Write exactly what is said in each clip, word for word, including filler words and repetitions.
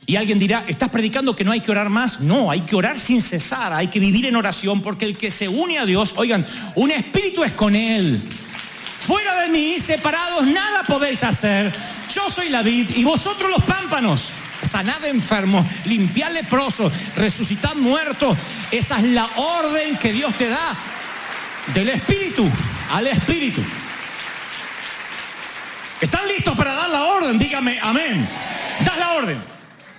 Y alguien dirá, ¿estás predicando que no hay que orar más? No, hay que orar sin cesar, hay que vivir en oración, porque el que se une a Dios, oigan, un espíritu es con Él. Fuera de mí, separados, nada podéis hacer. Yo soy la vid y vosotros los pámpanos. Sanad enfermos, limpiad leprosos, resucitad muertos. Esa es la orden que Dios te da, del espíritu al espíritu. ¿Están listos para dar la orden? Dígame amén. Das la orden.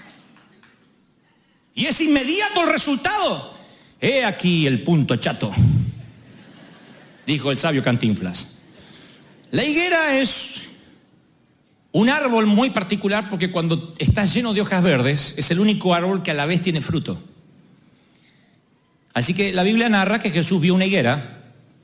Y es inmediato el resultado. He aquí el punto chato, dijo el sabio Cantinflas. La higuera es un árbol muy particular porque cuando está lleno de hojas verdes es el único árbol que a la vez tiene fruto. Así que la Biblia narra que Jesús vio una higuera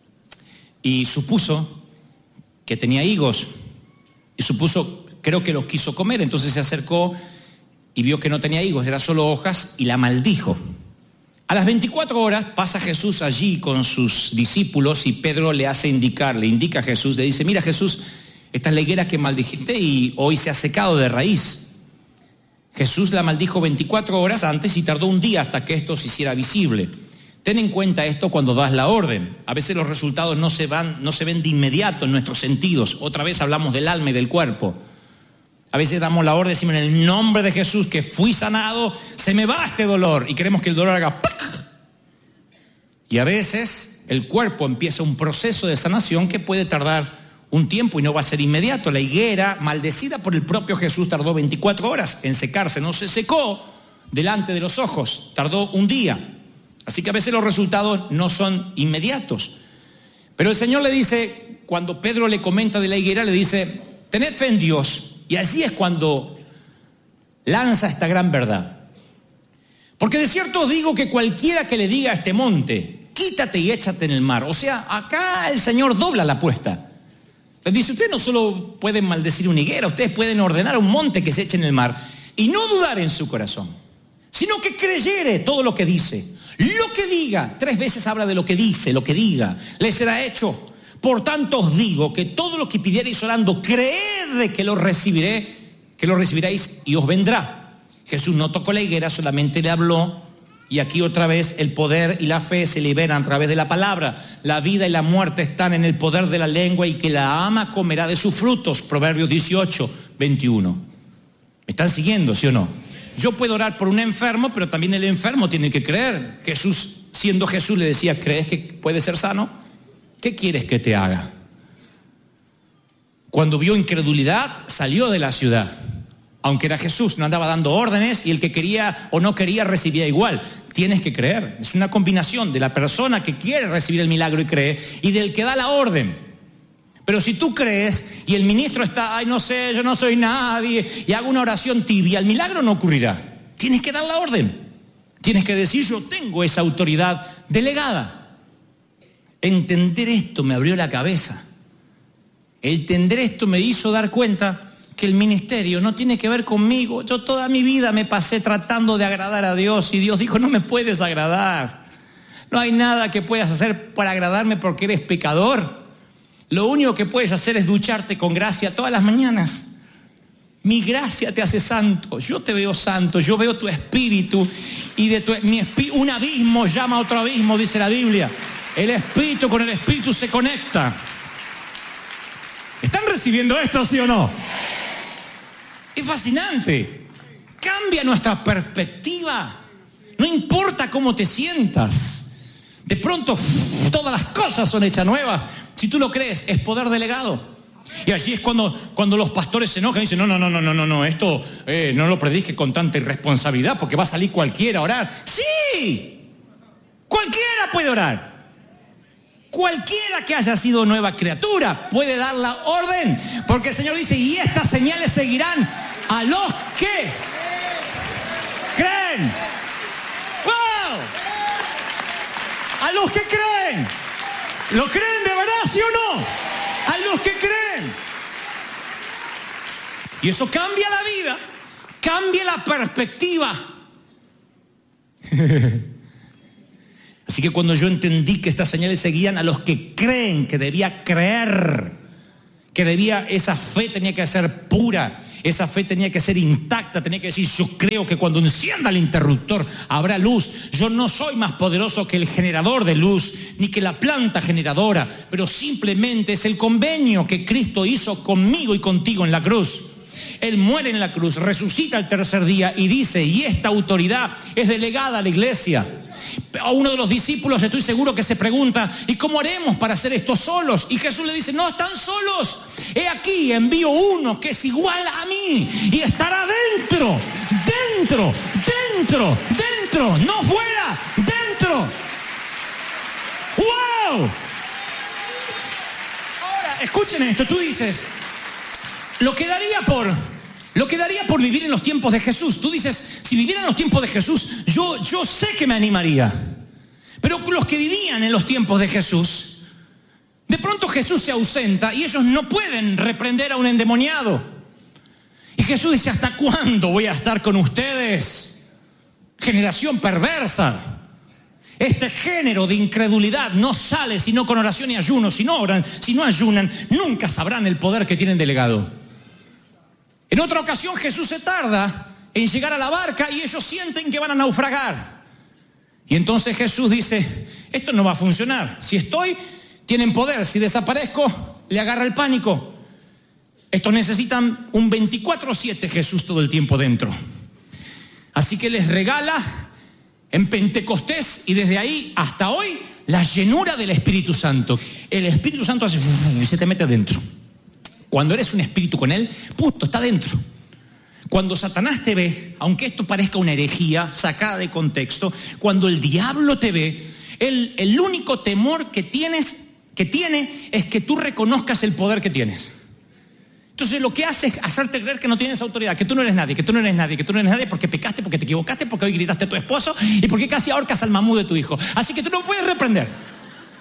y supuso que tenía higos y supuso, creo que los quiso comer, entonces se acercó y vio que no tenía higos, era solo hojas, y la maldijo. A las veinticuatro horas pasa Jesús allí con sus discípulos y Pedro le hace indicar, le indica a Jesús, le dice, mira Jesús, esta es la higuera que maldijiste y hoy se ha secado de raíz. Jesús la maldijo veinticuatro horas antes y tardó un día hasta que esto se hiciera visible. Ten en cuenta esto cuando das la orden. A veces los resultados no se van, no se ven de inmediato en nuestros sentidos. Otra vez hablamos del alma y del cuerpo. A veces damos la orden, decimos en el nombre de Jesús que fui sanado, se me va este dolor y queremos que el dolor haga ¡pac! Y a veces el cuerpo empieza un proceso de sanación que puede tardar un tiempo y no va a ser inmediato. La higuera, maldecida por el propio Jesús, tardó veinticuatro horas en secarse, no se secó delante de los ojos, tardó un día. Así que a veces los resultados no son inmediatos. Pero el Señor le dice, cuando Pedro le comenta de la higuera, le dice, tened fe en Dios. Y así es cuando lanza esta gran verdad. Porque de cierto os digo que cualquiera que le diga a este monte, quítate y échate en el mar. O sea, acá el Señor dobla la apuesta. Les dice, ustedes no solo pueden maldecir una higuera, ustedes pueden ordenar a un monte que se eche en el mar y no dudar en su corazón, sino que creyere todo lo que dice. Lo que diga, tres veces habla de lo que dice, lo que diga, le será hecho. Por tanto os digo que todo lo que pidierais orando, creed que lo recibiré, que lo recibiréis y os vendrá. Jesús no tocó la higuera, solamente le habló. Y aquí otra vez el poder y la fe se liberan a través de la palabra. La vida y la muerte están en el poder de la lengua y que la ama comerá de sus frutos. Proverbios dieciocho, veintiuno. ¿Me están siguiendo, sí o no? Yo puedo orar por un enfermo, pero también el enfermo tiene que creer. Jesús, siendo Jesús, le decía, ¿crees que puede ser sano? ¿Qué quieres que te haga? Cuando vio incredulidad, salió de la ciudad. Aunque era Jesús, no andaba dando órdenes y el que quería o no quería recibía igual. Tienes que creer. Es una combinación de la persona que quiere recibir el milagro y cree y del que da la orden. Pero si tú crees y el ministro está, ay no sé, yo no soy nadie, y hago una oración tibia, el milagro no ocurrirá. Tienes que dar la orden. Tienes que decir, yo tengo esa autoridad delegada. Entender esto me abrió la cabeza. Entender esto me hizo dar cuenta que el ministerio no tiene que ver conmigo. Yo toda mi vida me pasé tratando de agradar a Dios y Dios dijo, no me puedes agradar. No hay nada que puedas hacer para agradarme porque eres pecador. Lo único que puedes hacer es ducharte con gracia todas las mañanas. Mi gracia te hace santo. Yo te veo santo, yo veo tu espíritu y de tu, mi espíritu, un abismo llama a otro abismo, dice la Biblia. El espíritu con el espíritu se conecta. ¿Están recibiendo esto, sí o no? Es fascinante. Cambia nuestra perspectiva. No importa cómo te sientas. De pronto, todas las cosas son hechas nuevas. Si tú lo crees, es poder delegado. Y allí es cuando, cuando los pastores se enojan y dicen, no, no, no, no, no, no, no, esto eh, no lo predique con tanta irresponsabilidad porque va a salir cualquiera a orar. ¡Sí! Cualquiera puede orar. Cualquiera que haya sido nueva criatura puede dar la orden, porque el Señor dice, y estas señales seguirán a los que creen. ¡Wow! A los que creen. ¿Lo creen de verdad, sí o no? A los que creen. Y eso cambia la vida, cambia la perspectiva. Así que cuando yo entendí que estas señales seguían a los que creen, que debía creer, que debía, esa fe tenía que ser pura, Esa fe tenía que ser intacta, tenía que decir, yo creo que cuando encienda el interruptor habrá luz. Yo no soy más poderoso que el generador de luz, ni que la planta generadora, pero simplemente es el convenio que Cristo hizo conmigo y contigo en la cruz. Él muere en la cruz, resucita el tercer día y dice, y esta autoridad es delegada a la iglesia. A uno de los discípulos estoy seguro que se pregunta, ¿y cómo haremos para hacer esto solos? Y Jesús le dice, no están solos. He aquí, envío uno que es igual a mí y estará dentro, dentro, dentro, dentro, no fuera, dentro. ¡Wow! Ahora, escuchen esto, tú dices, lo que daría por... Lo que daría por vivir en los tiempos de Jesús. Tú dices, si viviera en los tiempos de Jesús, yo, yo sé que me animaría. Pero los que vivían en los tiempos de Jesús, de pronto Jesús se ausenta y ellos no pueden reprender a un endemoniado. Y Jesús dice, ¿hasta cuándo voy a estar con ustedes? Generación perversa. Este género de incredulidad no sale sino con oración y ayuno. Si no oran, si no ayunan, nunca sabrán el poder que tienen delegado. En otra ocasión Jesús se tarda en llegar a la barca y ellos sienten que van a naufragar. Y entonces Jesús dice, esto no va a funcionar. Si estoy, tienen poder. Si desaparezco, le agarra el pánico. Estos necesitan un veinticuatro siete Jesús todo el tiempo dentro. Así que les regala en Pentecostés y desde ahí hasta hoy la llenura del Espíritu Santo. El Espíritu Santo hace y se te mete dentro. Cuando eres un espíritu con él, punto, está dentro. Cuando Satanás te ve, aunque esto parezca una herejía sacada de contexto, cuando el diablo te ve, él, el único temor que tienes, que tiene es que tú reconozcas el poder que tienes. Entonces lo que hace es hacerte creer que no tienes autoridad, que tú no eres nadie, que tú no eres nadie, que tú no eres nadie porque pecaste, porque te equivocaste, porque hoy gritaste a tu esposo y porque casi ahorcas al mamú de tu hijo. Así que tú no puedes reprender.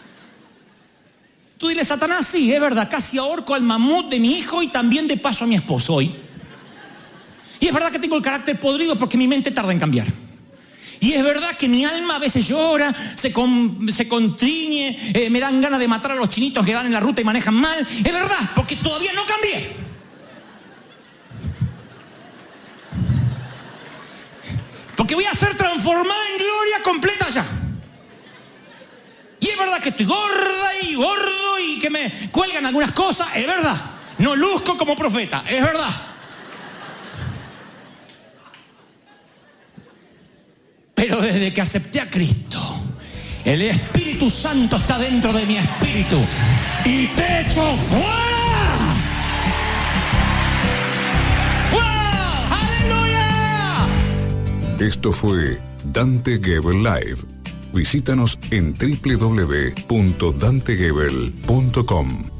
Tú dile, Satanás, sí, es verdad, casi ahorco al mamut de mi hijo y también de paso a mi esposo hoy. Y es verdad que tengo el carácter podrido porque mi mente tarda en cambiar. Y es verdad que mi alma a veces llora, se, con, se contriñe, eh, me dan ganas de matar a los chinitos que van en la ruta y manejan mal. Es verdad, porque todavía no cambié. Porque voy a ser transformada en gloria completa ya. Y es verdad que estoy gorda y gordo y que me cuelgan algunas cosas, es verdad. No luzco como profeta, es verdad. Pero desde que acepté a Cristo, el Espíritu Santo está dentro de mi espíritu y te echo fuera. ¡Wow! ¡Aleluya! Esto fue Dante Gebel Live. Visítanos en doble u doble u doble u punto dante gebel punto com.